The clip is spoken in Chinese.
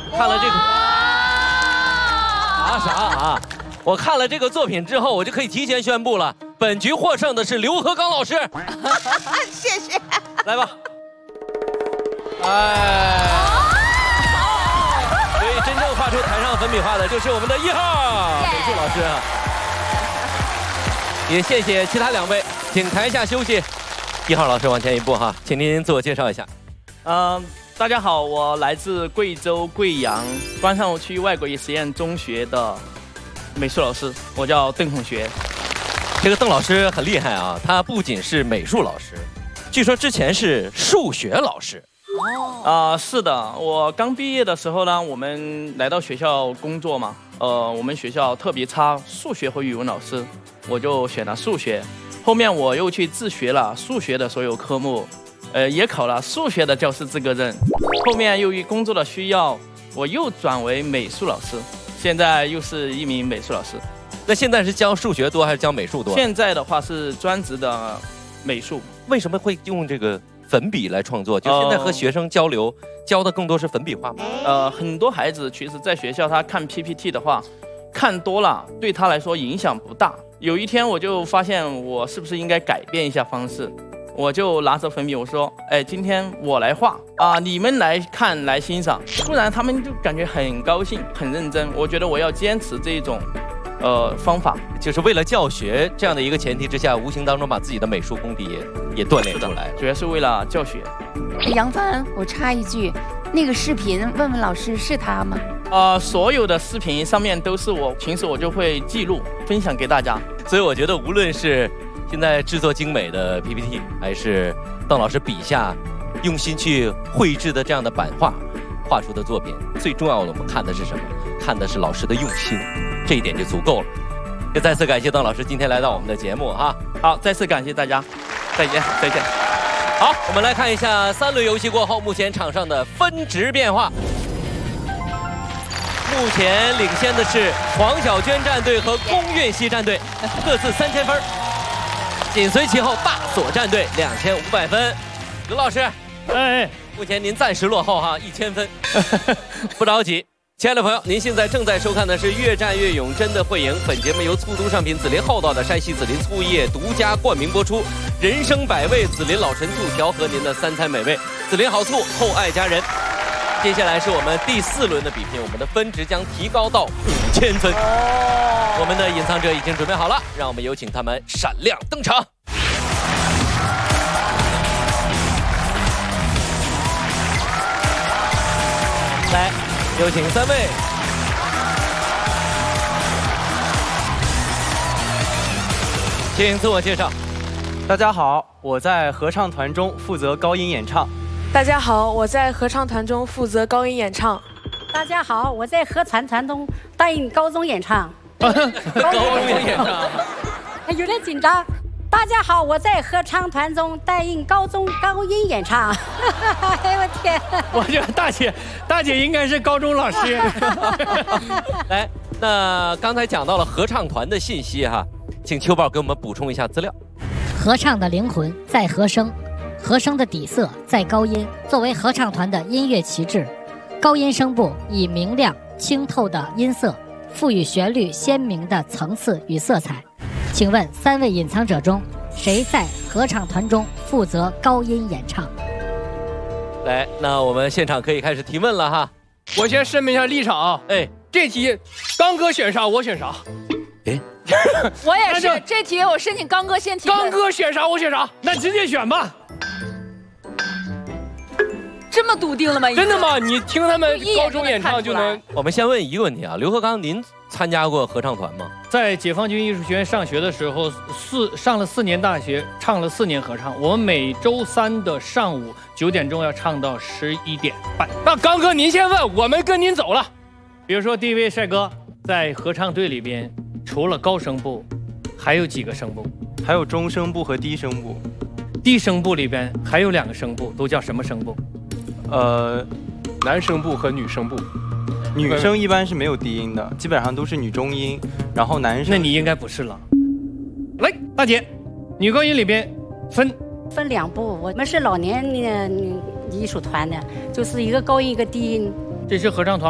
看了这个啥啊？我看了这个作品之后，我就可以提前宣布了，本局获胜的是刘和刚老师。 谢谢。 来吧。哎。所以真正画出台上粉笔画的就是我们的1号美术老师啊。也谢谢其他2位，请台下休息。1号老师往前一步哈，请您自我介绍一下。 大家好，我来自贵州贵阳关上区外国语实验中学的美术老师，我叫邓孔学。 这个邓老师很厉害啊，他不仅是美术老师，据说之前是数学老师。 是的，我刚毕业的时候呢，我们来到学校工作嘛，我们学校特别差数学和语文老师，我就选了数学。后面我又去自学了数学的所有科目。也考了数学的教师资格证，后面由于工作的需要，我又转为美术老师，现在又是一名美术老师。 那现在是教数学多还是教美术多？ 现在的话是专职的美术。 为什么会用这个粉笔来创作？就现在和学生交流，教的更多是粉笔画吗？ 很多孩子其实在学校他看 PPT 的话，看多了对他来说影响不大。有一天我就发现我是不是应该改变一下方式。我就拿着粉笔，我说：“哎，今天我来画啊，你们来看来欣赏。”突然他们就感觉很高兴、很认真。我觉得我要坚持这种，方法， 就是为了教学这样的一个前提之下，无形当中把自己的美术功底也锻炼出来， 主要是为了教学。 杨帆，我插一句，那个视频问问老师是他吗？ 所有的视频上面都是我，平时我就会记录分享给大家。 所以我觉得无论是现在制作精美的 PPT， 还是邓老师笔下用心去绘制的这样的版画画出的作品，最重要的我们看的是什么？看的是老师的用心，这一点就足够了。也再次感谢邓老师今天来到我们的节目哈。 好，再次感谢大家，再见。 好，我们来看一下3轮游戏过后目前场上的分值变化。目前领先的是黄小娟战队和龚运熙战队，各自3000分。紧随其后，大锁战队2500分。刘老师，目前您暂时落后哈，1000分，不着急。亲爱的朋友，您现在正在收看的是《越战越勇真的会赢》，本节目由粗都商品紫林厚道的山西紫林醋业独家冠名播出。人生百味，紫林老陈醋调和您的3餐美味，紫林好醋，厚爱家人。接下来是我们第4轮的比拼，我们的分值将提高到5000分。我们的隐藏者已经准备好了，让我们有请他们闪亮登场。来，有请3位。请自我介绍。 大家好，我在合唱团中负责高音演唱。 大家好，我在合唱团中负责高音演唱。 大家好，我在合唱团中担任高中演唱。 高中演唱， 有点紧张。大家好，我在合唱团中担任高中高音演唱。哎我天！ 我觉得大姐应该是高中老师。 来，那刚才讲到了合唱团的信息哈，请秋宝给我们补充一下资料。 合唱的灵魂在和声，和声的底色在高音。作为合唱团的音乐旗帜，高音声部以明亮清透的音色赋予旋律鲜明的层次与色彩。请问3位隐藏者中，谁在合唱团中负责高音演唱？ 来，那我们现场可以开始提问了哈。 我先声明一下立场啊，这题刚哥选啥我选啥。 我也是，这题我申请刚哥先提问。 刚哥选啥我选啥，那直接选吧。 这么笃定了吗？ 真的吗？你听他们高中演唱就能。 我们先问一个问题啊，刘和刚，您参加过合唱团吗？ 在解放军艺术学院上学的时候，上了4年大学，唱了4年合唱。我们每周3的上午9点钟要唱到11点半。那刚哥您先问，我们跟您走了。比如说第一位帅哥，在合唱队里边，除了高声部，还有几个声部？ 还有中声部和低声部。 低声部里边还有2个声部，都叫什么声部？ 男声部和女声部。 女生一般是没有低音的，基本上都是女中音，然后男生。 那你应该不是了。来，大姐，女高音里边分 2部，我们是老年艺术团的，就是一个高音一个低音。 这是合唱团。